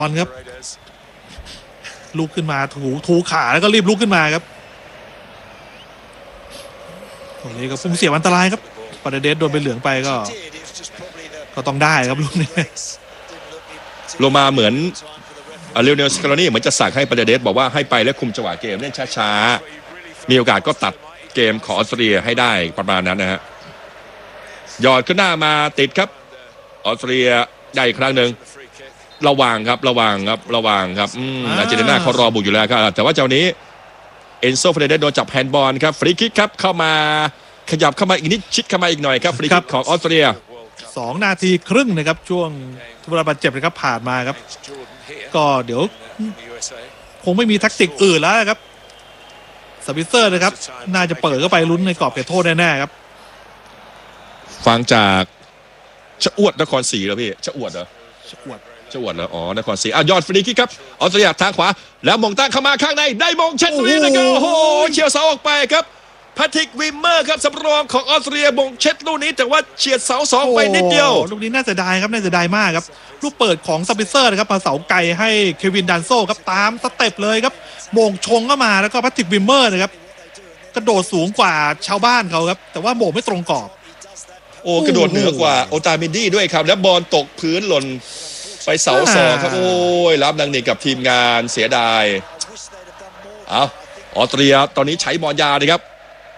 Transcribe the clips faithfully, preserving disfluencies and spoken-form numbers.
บอลครับลุกขึ้นมาถูถูขาแล้วก็รีบลุกขึ้นมาครับตรงนี้ก็พุ่งเสียบอันตรายครับปาเดเดสโดนไปเหลืองไปก็ก็ต้องได้ครับลูกนี้ลงมาเหมือนเรโอเนลสคาโลนี่เหมือนจะสั่งให้ปาเดเดสบอกว่าให้ไปและคุมจังหวะเกมเล่นช้าๆมีโอกาสก็ตัดเกมของออสเตรียให้ได้ประมาณนั้นนะฮะหยอดขึ้นหน้ามาติดครับออสเตรียได้อีกครั้งหนึ่งระวังครับระวังครับระวังครับอาร์เจนตินาเขารอบุกอยู่แล้วครับแต่ว่าเจ้านี้เอนโซเฟรเดสโดนจับแฮนด์บอลครับฟรีคิกครับเข้ามาขยับเข้ามาอีกนิดชิดเข้ามาอีกหน่อยครับฟรีคิกของออสเตรียสองนาทีครึ่งนะครับช่วงเวลาบาดเจ็บนะครับผ่านมาครับก็เดี๋ยวคงไม่มีแท็กติกอื่นแล้วครับสปิเซอร์นะครับน่าจะเปิดเข้าไปลุ้นในกรอบเขตโทษแน่ๆครับฟังจากชะอวดนครศรีแล้วพี่ชะอวดเหรอชะอวดชะอวดเหรออ๋อนครศรีอ่ะยอดฟรีคิกครับออสเตรียทางขวาแล้วมงตั้งเข้ามาข้างในได้มงเช็ดลุยนะครับโอ้โหเฉียวเสาออกไปครับแพทริกวิมเมอร์ครับสำรองของออสเตรียมงเช็ดลูกนี้แต่ว่าเฉียดเสาสองไปนิดเดียวลูกนี้น่าเสียดายครับน่าเสียดายมากครับลูกเปิดของสปิเซอร์นะครับมาเสาไกลให้เควินดันโซ่ครับตามสเต็ปเลยครับมงชงเข้ามาแล้วก็แพทริกวิมเมอร์นะครับกระโดดสูงกว่าชาวบ้านเขาครับแต่ว่าโมงไม่ตรงกรอบโอ้กระโดดเหนือกว่าโอตามินดี้ด้วยครับแล้วบอลตกพื้นหล่นไปเสาสองครับโอ้ยรับดังนี้กับทีมงานเสียดายเอาออสเตรียตอนนี้ใช้บอลยาวเลยครับ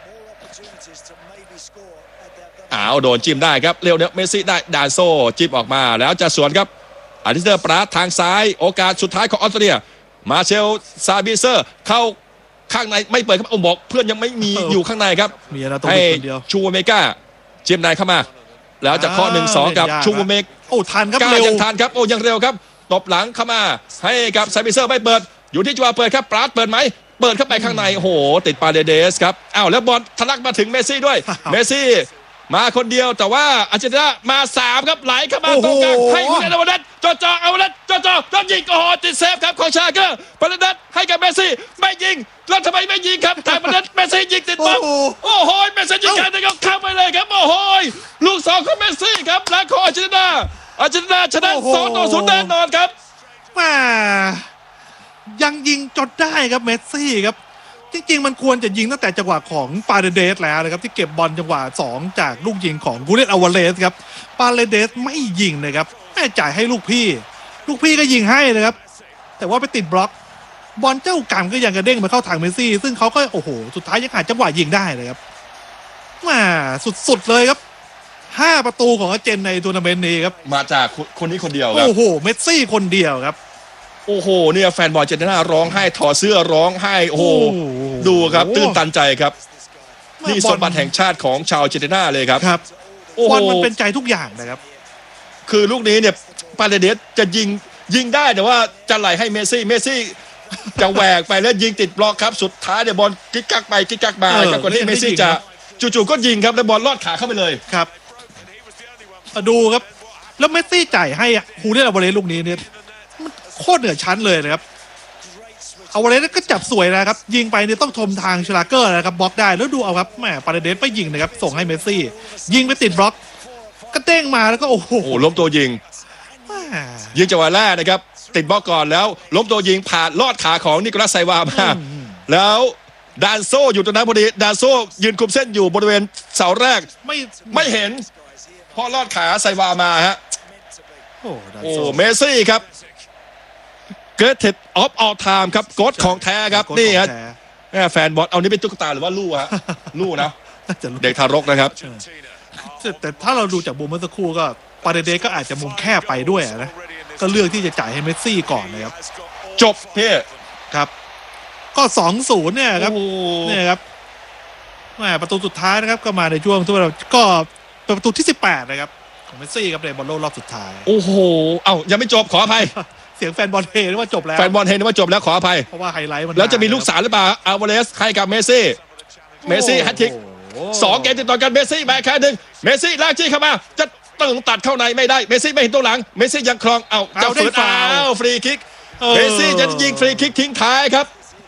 อ้าวโดนจิ้มได้ครับเร็วเนี่ยเมสซี่ได้ดานโซจิ้มออกมาแล้วจะสวนครับอาริสเตอร์ปราทางซ้ายโอกาสสุดท้ายของออสเตรียมาเชลซาบิเซอร์เข้าข้างในไม่เปิดครับบอกเพื่อนยังไม่มีอยู่ข้างในครับให้ชูเมกาจิ้มในเข้ามาแล้วจะข้อหนึ่งสองกับชูเมกโอ้ทันครับเร็วยังทันครับโอ้ยังเร็วครับตบหลังเข้ามาให้กับซาบิเซอร์ไม่เปิดอยู่ที่จังหวะเปิดครับปราดเปิดไหมเปิดเข้าไปข้างในโอ้โหติดปาเดเดสครับอ้าวแล้วบอลทะลักมาถึงเมสซี่ด้วยเมสซี่มาคนเดียวแต่ว่าอาร์เจนตินามาสามครับไหลเข้ามาตรงกลางให้ยูเนโดนัทจ่อจ่อเอานัทจ่อจ่อจ่อยิงโอ้โหติดเซฟครับของชาเกอร์ปาเดเดสให้กับเมสซี่ไม่ยิงแล้วทำไมไม่ยิงครับทางปาเดเดสเมสซี่ยิงติดบอลโอ้โหเมสซี่ยิงกันนะครับเข้าไปเลยครับโอ้โหลูกสองของเมสซี่ครับและของอาร์เจนตินาอาร์เจนตินาชนะสองต่อศูนย์แน่นอนครับมายังยิงจนได้ครับเมสซี่ครับจริงๆมันควรจะยิงตั้งแต่จังหวะของปาเดเดสแล้วนะครับที่เก็บบอลจังหวะสองจากลูกยิงของกูเลตอวาเลสครับปาเดเดสไม่ยิงนะครับแม่จ่ายให้ลูกพี่ลูกพี่ก็ยิงให้นะครับแต่ว่าไปติดบล็อกบอลเจ้ากรรมก็ยังกระเด้งมาเข้าทางเมสซี่ซึ่งเขาก็โอ้โหสุดท้ายยังหาจังหวะยิงได้เลยครับมาสุดๆเลยครับห้าประตูของอาร์เจนในทัวร์นาเมนต์นี้ครับมาจากคนนี้คนเดียวครับโอ้โหเมสซี่คนเดียวครับโอ้โหเนี่ยแฟนบอลอาร์เจนตินาร้องไห้ถอดเสื้อร้องไห้โอ้โหดูครับตื้นตันใจครับนี่สมบัติแห่งชาติของชาวอาร์เจนตินาเลยครับครับบอลมันเป็นใจทุกอย่างนะครับคือลูกนี้เนี่ยปาเดเดสจะยิงยิงได้แต่ว่าจะไหลให้เมสซี่เมสซี่จะแหวกไปแล้วยิงติดบล็อกครับสุดท้ายเนี่ยบอลกิ๊กกักไปกิ๊กกักมาครับก่อนที่เมสซี่จะจู่ๆก็ยิงครับแล้วบอลลอดขาเข้าไปเลยครับดูครับแล้วเมสซี่จ่ายให้ฮูเดนอลวาเรสลูกนี้เนี่ยโคตรเหนือชั้นเลยนะครับเอาวาเลสก็จับสวยนะครับยิงไปเนี่ยต้องชมทางชลาเกอร์นะครับบล็อกได้แล้วดูเอาครับแหมปาเดเดสไปยิงนะครับส่งให้เมสซี่ยิงไปติดบล็อกก็เด้งมาแล้วก็โอ้โหล้มตัวยิงยิงจังหวะแรกนะครับติดบล็อกก่อนแล้วล้มตัวยิงผ่านลอดขาของนิโคลัสไซวามาแล้วดานโซอยู่ตรงนั้นพอดีดานโซยืนคุมเส้นอยู่บริเวณเสาแรกไม่ไม่เห็นพอลอดขาไซวามาฮะโอ้เมสซี่ครับเกรทเทดออฟออลไทม์ครับโค้ชของแท้ครับนี่ฮะแฟนบอลเอานี้เป็นตุ๊กตาหรือว่าลู่ฮะลู่นะเด็กทารกนะครับแต่ถ้าเราดูจากมุมเมื่อสักครู่ก็ปาเดเดสก็อาจจะมุมแคบไปด้วยนะก็เลือกที่จะจ่ายให้เมสซี่ก่อนนะครับจบเพ่ครับก็สองศูนย์เนี่ยครับเนี่ยครับแหมประตูสุดท้ายนะครับก็มาในช่วงที่เราก็เป็นประตูที่สิบแปดนะครับของเมสซี่ครับในบอลโลกรอบสุดท้ายโอ้โหเอ้ายังไม่จบขออภัยเสียงแฟนบอลเฮนึกว่าจบแล้วแฟนบอลเฮนึกว่าจบแล้วขออภัยเพราะว่าไฮไลท์มันแล้วจะมีลูกสาวหรือเปล่าอัลวาเรสให้กับเมสซี่เมสซี่แฮตทริกสองเกมติดต่อกันเมสซี่แบกแค่หนึ่งเมสซี่ลากจี้เข้ามาจะตึงตัดเข้าในไม่ได้เมสซี่ไม่เห็นตัวหลังเมสซี่ยังครองเอาเจ้าฝืนเอาฟรีคิกเมสซี่จะยิงฟรีคิกทิ้งท้ายครับ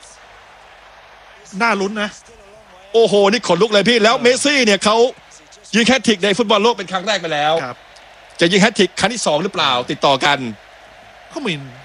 น่าลุ้นนะโอ้โหนี่ขนลุกเลยพี่แล้วเมสซี่เนี่ยเขายิงแฮตทริกในฟุตบอลโลกเป็นครั้งแรกไปแล้วจะยิงแฮตทริกครั้งที่สองหรือเปล่าติดต่อกันเขามี